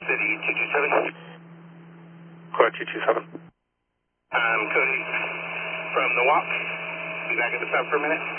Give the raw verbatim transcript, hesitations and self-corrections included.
City two two seven. Car two two seven. Um, Cody from the walk. Be back at the stop for a minute.